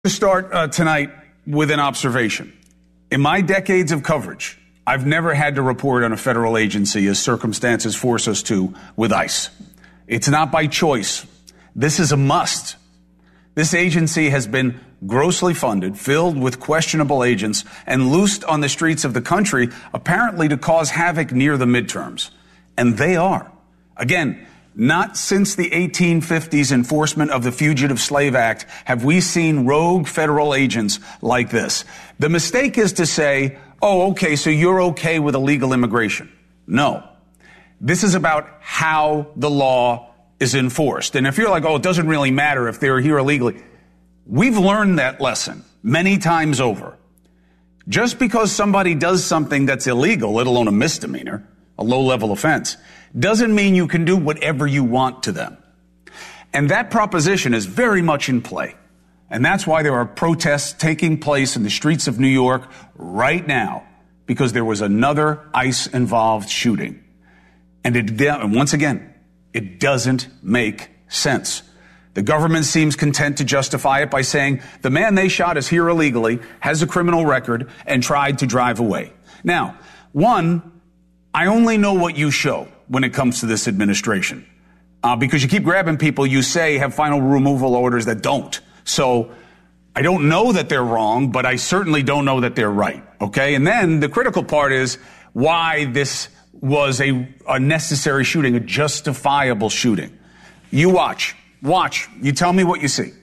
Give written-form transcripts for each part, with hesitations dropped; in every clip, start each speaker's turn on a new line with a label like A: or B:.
A: To start tonight with an observation. In my decades of coverage, I've never had to report on a federal agency as circumstances force us to with ICE. It's not by choice. This is a must. This agency has been grossly funded, filled with questionable agents, and loosed on the streets of the country, apparently to cause havoc near the midterms. And they are. Again, not since the 1850s enforcement of the Fugitive Slave Act have we seen rogue federal agents like this. The mistake is to say, oh, okay, so you're okay with illegal immigration. No. This is about how the law is enforced. And if you're like, oh, it doesn't really matter if they're here illegally, we've learned that lesson many times over. Just because somebody does something that's illegal, let alone a misdemeanor, a low-level offense, doesn't mean you can do whatever you want to them. And that proposition is very much in play. And that's why there are protests taking place in the streets of New York right now, because there was another ICE-involved shooting. And once again, it doesn't make sense. The government seems content to justify it by saying the man they shot is here illegally, has a criminal record, and tried to drive away. Now, I only know what you show when it comes to this administration. Because you keep grabbing people you say have final removal orders that don't. So I don't know that they're wrong, but I certainly don't know that they're right. Okay? And then the critical part is why this was a necessary shooting, a justifiable shooting. You watch. Watch. You tell me what you see.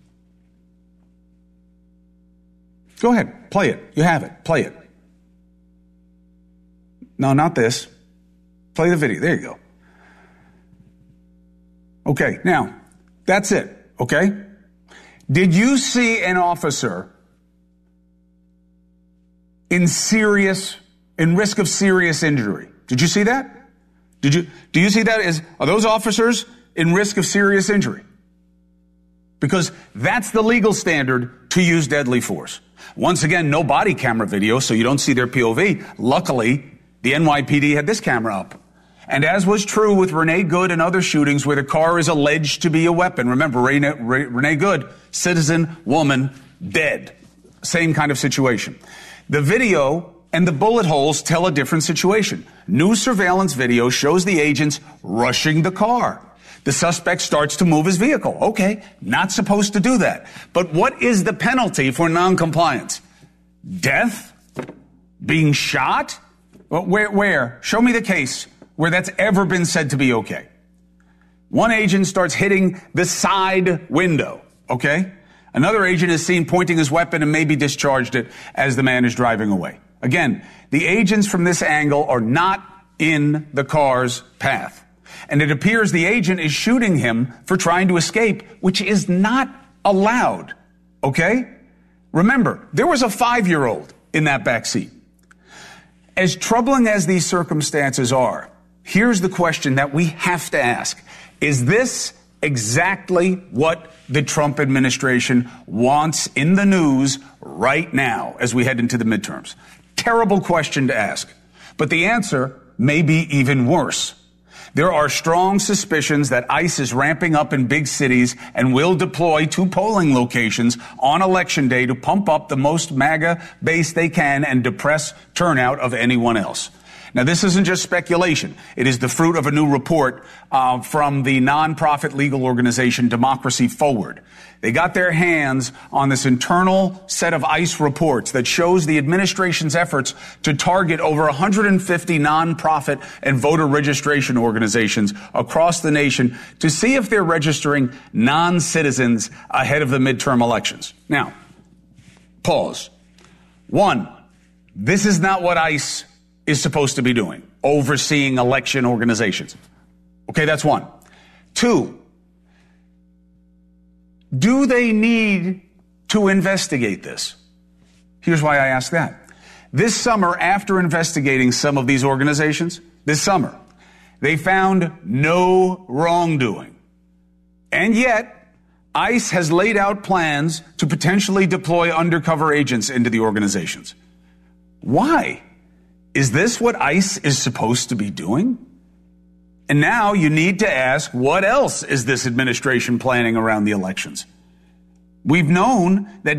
A: Go ahead. Play it. You have it. Play it. No, not this. Play the video. There you go. Okay, now, that's it, okay? Did you see an officer in risk of serious injury? Did you see that? Do you see that? Are those officers in risk of serious injury? Because that's the legal standard to use deadly force. Once again, no body camera video, so you don't see their POV. Luckily, the NYPD had this camera up. And as was true with Renee Good and other shootings where the car is alleged to be a weapon. Remember, Renee Good, citizen, woman, dead. Same kind of situation. The video and the bullet holes tell a different situation. New surveillance video shows the agents rushing the car. The suspect starts to move his vehicle. Okay, not supposed to do that. But what is the penalty for noncompliance? Death? Being shot? Well, where? Show me the case where that's ever been said to be okay. One agent starts hitting the side window, okay? Another agent is seen pointing his weapon and maybe discharged it as the man is driving away. Again, the agents from this angle are not in the car's path. And it appears the agent is shooting him for trying to escape, which is not allowed, okay? Remember, there was a 5-year-old in that back seat. As troubling as these circumstances are, here's the question that we have to ask. Is this exactly what the Trump administration wants in the news right now as we head into the midterms? Terrible question to ask. But the answer may be even worse. There are strong suspicions that ICE is ramping up in big cities and will deploy to polling locations on Election Day to pump up the most MAGA base they can and depress turnout of anyone else. Now, this isn't just speculation. It is the fruit of a new report from the nonprofit legal organization Democracy Forward. They got their hands on this internal set of ICE reports that shows the administration's efforts to target over 150 nonprofit and voter registration organizations across the nation to see if they're registering non-citizens ahead of the midterm elections. Now, pause. One, this is not what ICE is supposed to be doing, overseeing election organizations. Okay, that's one. Two, do they need to investigate this? Here's why I ask that. This summer, after investigating some of these organizations, they found no wrongdoing. And yet, ICE has laid out plans to potentially deploy undercover agents into the organizations. Why? Is this what ICE is supposed to be doing? And now you need to ask, what else is this administration planning around the elections? We've known that